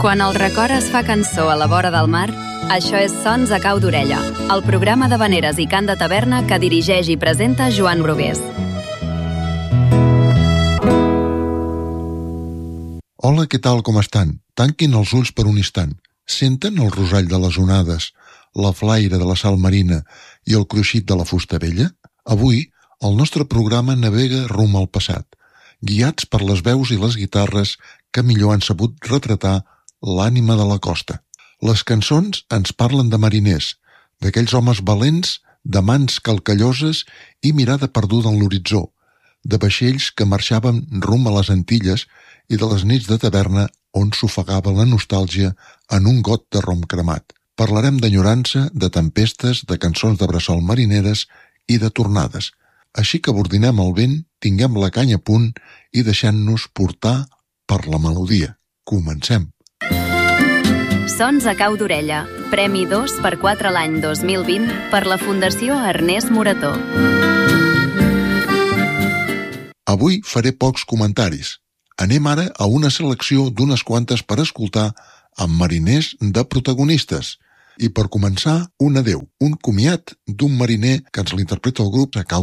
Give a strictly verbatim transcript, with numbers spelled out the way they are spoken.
Quan el record es fa cançó a la vora del mar, això és Sons a cau d'orella, el programa d'havaneres i cant de taverna que dirigeix i presenta Joan Brugués. Hola, què tal, com estan? Tanquin els ulls per un instant. Senten el rosall de les onades, la flaire de la sal marina i el cruixit de la fusta vella? Avui, el nostre programa navega rumb al passat, guiats per les veus i les guitarres que millor han sabut retratar l'ànima de la costa. Les cançons ens parlen de mariners, d'aquells homes valents, de mans calcalloses i mirada perduda en l'horitzó, de vaixells que marxaven rumb a les Antilles i de les nits de taverna on s'ofegava la nostàlgia en un got de rom cremat. Parlarem d'enyorança, de tempestes, de cançons de bressol marineres i de tornades. Així que bordinem el vent, tinguem la canya a punt i deixem-nos portar per la melodia. Comencem. Sons a cau d'orella, Premi dos per quatre l'any dos mil vint per la Fundació Ernest Morató. Avui faré pocs comentaris. Anem ara a una selecció d'unes quantes per escoltar amb mariners de protagonistes. I per començar, un adeu, un comiat d'un mariner que ens l'interpreta el grup a cau